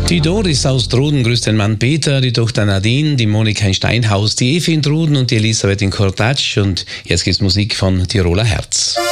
Die Doris aus Truden grüßt den Mann Peter, die Tochter Nadine, die Monika in Steinhaus, die Evi in Truden und die Elisabeth in Kortatsch. Und jetzt gibt's Musik von Tiroler Herz.